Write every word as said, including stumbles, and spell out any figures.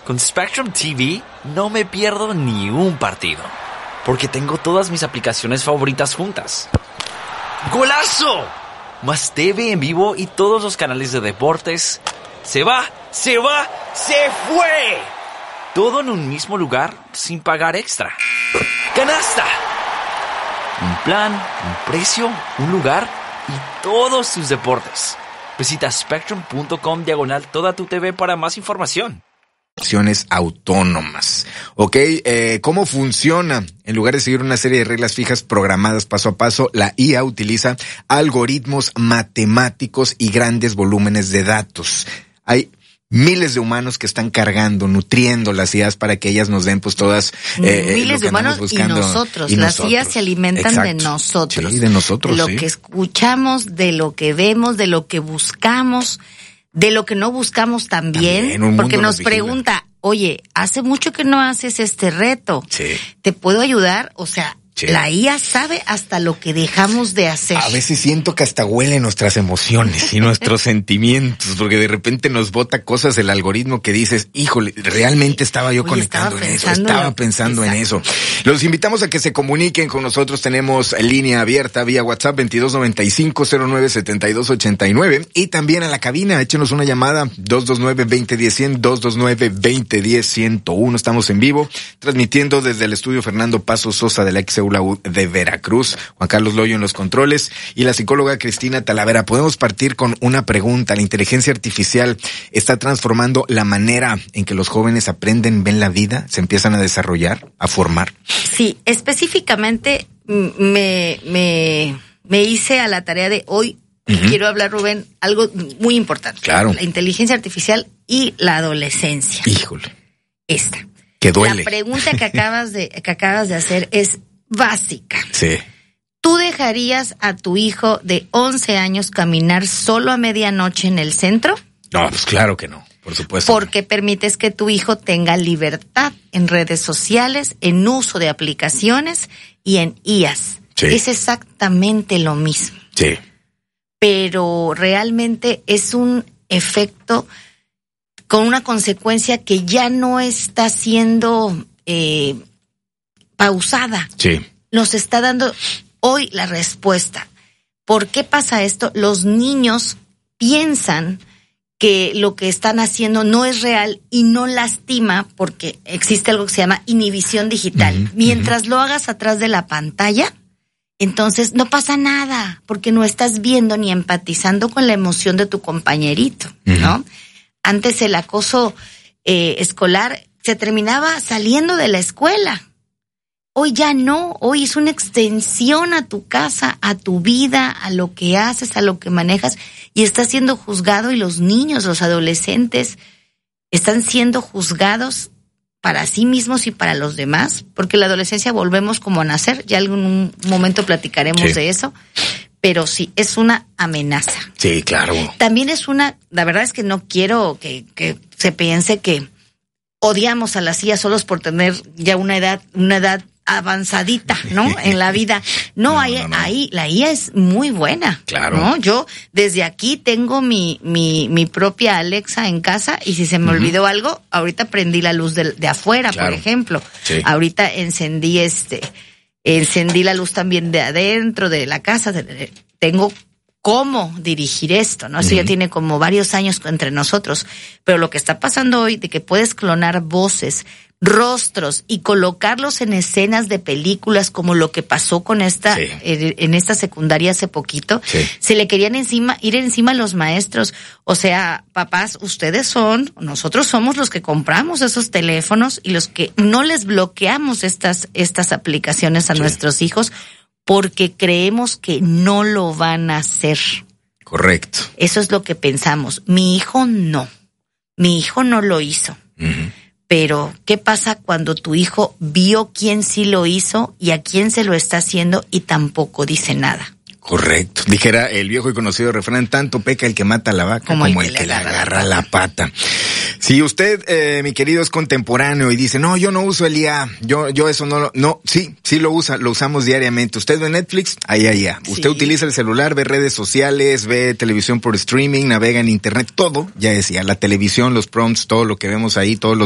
Con Spectrum T V no me pierdo ni un partido, porque tengo todas mis aplicaciones favoritas juntas. ¡Golazo! Más T V en vivo y todos los canales de deportes. ¡Se va! ¡Se va! ¡Se fue! Todo en un mismo lugar sin pagar extra. ¡Canasta! Un plan, un precio, un lugar y todos tus deportes. Visita spectrum.com diagonal toda tu T V para más información. Opciones autónomas. Ok, eh, ¿cómo funciona? En lugar de seguir una serie de reglas fijas programadas paso a paso, la I A utiliza algoritmos matemáticos y grandes volúmenes de datos. Hay miles de humanos que están cargando, nutriendo las I As para que ellas nos den pues todas eh, miles de humanos buscando. y nosotros. Y las nosotros. I As se alimentan Exacto. de nosotros. Sí, de nosotros, De lo sí. que escuchamos, de lo que vemos, de lo que buscamos, de lo que no buscamos también. también porque nos, nos pregunta, oye, hace mucho que no haces este reto. Sí. ¿Te puedo ayudar? O sea, Sí. La I A sabe hasta lo que dejamos de hacer. A veces siento que hasta huele nuestras emociones y nuestros sentimientos, porque de repente nos bota cosas el algoritmo que dices, híjole, realmente estaba yo Oye, conectando estaba en eso, estaba pensando Exacto. en eso. Los invitamos a que se comuniquen con nosotros, tenemos línea abierta vía WhatsApp veintidós noventa y cinco cero nueve setenta y dos ochenta y nueve y también a la cabina, échenos una llamada dos dos nueve veinte diez cien, dos dos nueve veinte diez ciento uno. Estamos en vivo, transmitiendo desde el estudio Fernando Paso Sosa de la X E U de Veracruz, Juan Carlos Loyo en los controles y la psicóloga Cristina Talavera. Podemos partir con una pregunta. ¿La inteligencia artificial está transformando la manera en que los jóvenes aprenden, ven la vida, se empiezan a desarrollar, a formar? Sí, específicamente me, me, me hice a la tarea de hoy y uh-huh. quiero hablar, Rubén, algo muy importante. Claro. La inteligencia artificial y la adolescencia. Híjole. Esta. Que duele. La pregunta que acabas de, que acabas de hacer es básica. Sí. ¿Tú dejarías a tu hijo de once años caminar solo a medianoche en el centro? No, pues claro que no, por supuesto. Porque no. permites que tu hijo tenga libertad en redes sociales, en uso de aplicaciones y en I As. Sí. Es exactamente lo mismo. Sí. Pero realmente es un efecto con una consecuencia que ya no está siendo eh, pausada. Sí. Nos está dando hoy la respuesta. ¿Por qué pasa esto? Los niños piensan que lo que están haciendo no es real y no lastima porque existe algo que se llama inhibición digital. Uh-huh, Mientras uh-huh. lo hagas atrás de la pantalla, entonces no pasa nada porque no estás viendo ni empatizando con la emoción de tu compañerito, uh-huh. ¿no? Antes el acoso eh, escolar se terminaba saliendo de la escuela. Hoy ya no, hoy es una extensión a tu casa, a tu vida, a lo que haces, a lo que manejas y estás siendo juzgado y los niños, los adolescentes están siendo juzgados para sí mismos y para los demás, porque la adolescencia volvemos como a nacer, ya en algún momento platicaremos sí. de eso, pero sí, es una amenaza. Sí, claro. También es una, la verdad es que no quiero que, que se piense que odiamos a las I A solos por tener ya una edad, una edad avanzadita, ¿no? En la vida. No, no, ahí, no, no. ahí, la I A es muy buena. Claro. ¿No? Yo desde aquí tengo mi, mi, mi propia Alexa en casa y si se me uh-huh. olvidó algo, ahorita prendí la luz de, de afuera, claro. por ejemplo. Sí. Ahorita encendí este, encendí la luz también de adentro de la casa. Tengo cómo dirigir esto, ¿no? Eso uh-huh. ya tiene como varios años entre nosotros. Pero lo que está pasando hoy de que puedes clonar voces, rostros y colocarlos en escenas de películas como lo que pasó con esta sí. eh, en esta secundaria hace poquito, sí. se le querían encima ir encima a los maestros. O sea, papás, ustedes son, nosotros somos los que compramos esos teléfonos y los que no les bloqueamos estas estas aplicaciones a sí. nuestros hijos porque creemos que no lo van a hacer. Correcto. Eso es lo que pensamos. Mi hijo no. Mi hijo no lo hizo. Uh-huh. Pero, ¿qué pasa cuando tu hijo vio quién sí lo hizo y a quién se lo está haciendo y tampoco dice nada? Correcto. Dijera el viejo y conocido refrán, tanto peca el que mata a la vaca como, como el que, el que le agarra la pata. Si usted, eh, mi querido, es contemporáneo y dice, no, yo no uso el I A, yo yo eso no lo... No, sí, sí lo usa, lo usamos diariamente. ¿Usted ve Netflix? Ahí, ahí, ahí. Usted sí. utiliza el celular, ve redes sociales, ve televisión por streaming, navega en internet, todo ya decía, la televisión, los prompts, todo lo que vemos ahí, todos los